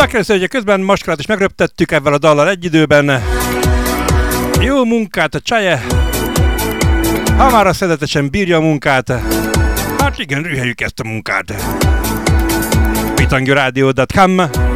Megkérdezte, hogy közben Maskarát is megröptettük ebben a dallal egy időben. Jó munkát a csaje. Ha már a szeretetesen bírja a munkát. Hát igen, rüheljük ezt a munkát. Pitangyaradio.com